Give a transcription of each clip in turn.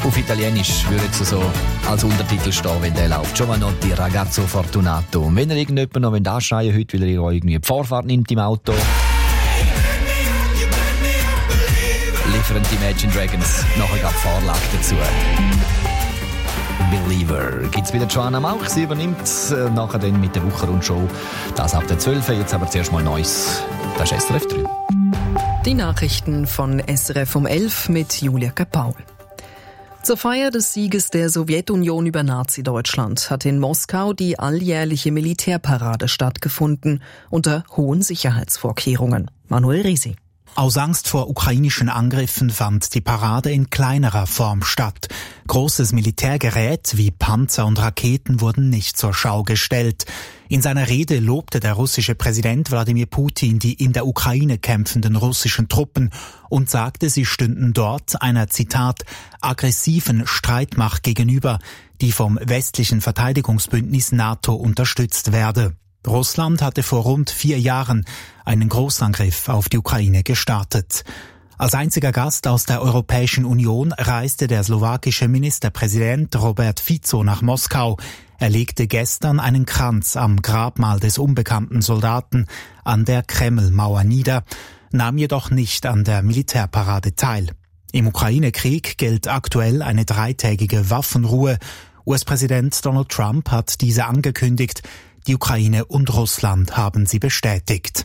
Auf Italienisch würde es so als Untertitel stehen, wenn der läuft. Giovanotti, Ragazzo Fortunato. Und wenn ihr irgendjemand noch anschreien wollt, weil er irgendwie die Vorfahrt nimmt im Auto, liefern die Imagine Dragons nachher gerade Vorlage dazu. Believer. Gibt's wieder Joanna Mauch, sie übernimmt nachher dann mit der Wochenrundshow. Das ab der 12. Jetzt aber zuerst mal Neues. Das ist SRF 3. Die Nachrichten von SRF um 11 mit Julia Kapaul. Zur Feier des Sieges der Sowjetunion über Nazi-Deutschland hat in Moskau die alljährliche Militärparade stattgefunden, unter hohen Sicherheitsvorkehrungen. Manuel Risi. Aus Angst vor ukrainischen Angriffen fand die Parade in kleinerer Form statt. Großes Militärgerät wie Panzer und Raketen wurden nicht zur Schau gestellt. In seiner Rede lobte der russische Präsident Wladimir Putin die in der Ukraine kämpfenden russischen Truppen und sagte, sie stünden dort einer, Zitat, aggressiven Streitmacht gegenüber, die vom westlichen Verteidigungsbündnis NATO unterstützt werde. Russland hatte vor rund 4 Jahren einen Großangriff auf die Ukraine gestartet. Als einziger Gast aus der Europäischen Union reiste der slowakische Ministerpräsident Robert Fico nach Moskau. Er legte gestern einen Kranz am Grabmal des unbekannten Soldaten an der Kremlmauer nieder, nahm jedoch nicht an der Militärparade teil. Im Ukraine-Krieg gilt aktuell eine 3-tägige Waffenruhe. US-Präsident Donald Trump hat diese angekündigt. Die Ukraine und Russland haben sie bestätigt.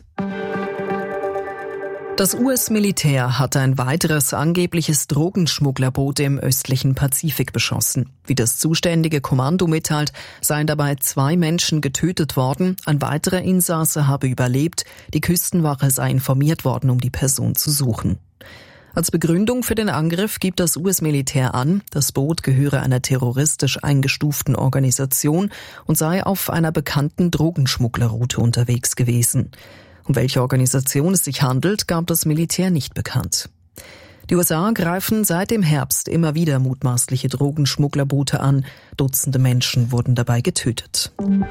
Das US-Militär hat ein weiteres angebliches Drogenschmugglerboot im östlichen Pazifik beschossen. Wie das zuständige Kommando mitteilt, seien dabei 2 Menschen getötet worden, ein weiterer Insasse habe überlebt, die Küstenwache sei informiert worden, um die Person zu suchen. Als Begründung für den Angriff gibt das US-Militär an, das Boot gehöre einer terroristisch eingestuften Organisation und sei auf einer bekannten Drogenschmugglerroute unterwegs gewesen. Um welche Organisation es sich handelt, gab das Militär nicht bekannt. Die USA greifen seit dem Herbst immer wieder mutmaßliche Drogenschmugglerboote an. Dutzende Menschen wurden dabei getötet.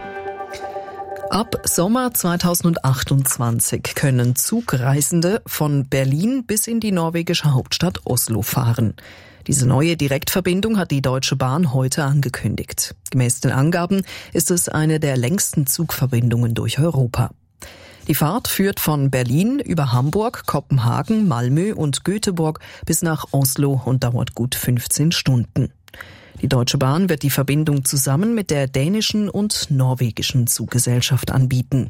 Ab Sommer 2028 können Zugreisende von Berlin bis in die norwegische Hauptstadt Oslo fahren. Diese neue Direktverbindung hat die Deutsche Bahn heute angekündigt. Gemäß den Angaben ist es eine der längsten Zugverbindungen durch Europa. Die Fahrt führt von Berlin über Hamburg, Kopenhagen, Malmö und Göteborg bis nach Oslo und dauert gut 15 Stunden. Die Deutsche Bahn wird die Verbindung zusammen mit der dänischen und norwegischen Zuggesellschaft anbieten.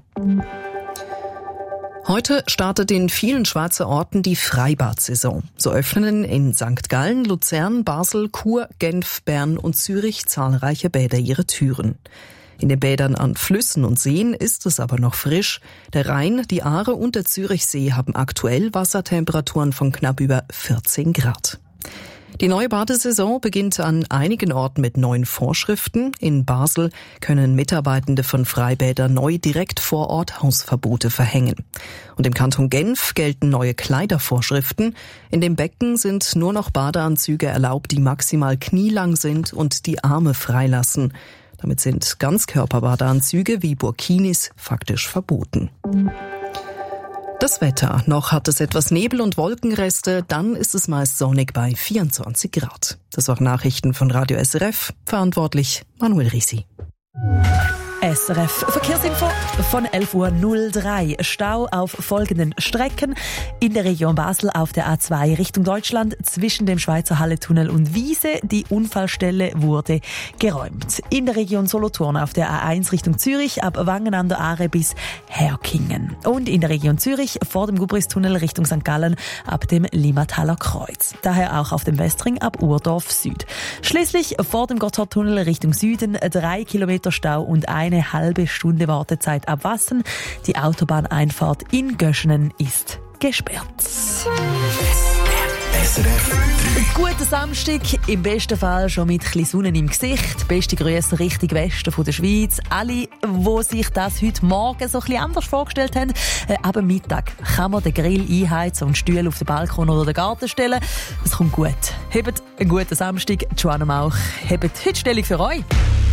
Heute startet in vielen Schweizer Orten die Freibad-Saison. So öffnen in St. Gallen, Luzern, Basel, Chur, Genf, Bern und Zürich zahlreiche Bäder ihre Türen. In den Bädern an Flüssen und Seen ist es aber noch frisch. Der Rhein, die Aare und der Zürichsee haben aktuell Wassertemperaturen von knapp über 14 Grad. Die neue Badesaison beginnt an einigen Orten mit neuen Vorschriften. In Basel können Mitarbeitende von Freibädern neu direkt vor Ort Hausverbote verhängen. Und im Kanton Genf gelten neue Kleidervorschriften. In dem Becken sind nur noch Badeanzüge erlaubt, die maximal knielang sind und die Arme freilassen. Damit sind Ganzkörperbadeanzüge wie Burkinis faktisch verboten. Das Wetter. Noch hat es etwas Nebel und Wolkenreste, dann ist es meist sonnig bei 24 Grad. Das waren Nachrichten von Radio SRF. Verantwortlich Manuel Risi. SRF Verkehrsinfo von 11.03 Uhr. Stau auf folgenden Strecken. In der Region Basel auf der A2 Richtung Deutschland zwischen dem Schweizer Halletunnel und Wiese. Die Unfallstelle wurde geräumt. In der Region Solothurn auf der A1 Richtung Zürich ab Wangen an der Aare bis Herkingen. Und in der Region Zürich vor dem Gubristunnel Richtung St. Gallen ab dem Limmataler Kreuz. Daher auch auf dem Westring ab Urdorf Süd. Schließlich vor dem Gotthardtunnel Richtung Süden 3 Kilometer Stau und eine halbe Stunde Wartezeit ab Wassen. Die Autobahneinfahrt in Göschenen ist gesperrt. Guten Samstag, im besten Fall schon mit ein bisschen Sonne im Gesicht. Beste Grüße Richtung Westen von der Schweiz. Alle, die sich das heute Morgen so ein bisschen anders vorgestellt haben, ab Mittag kann man den Grill einheizen und Stühle auf den Balkon oder den Garten stellen. Es kommt gut. Habt einen guten Samstag. Joanna Mauch, habt heute Stellung für euch.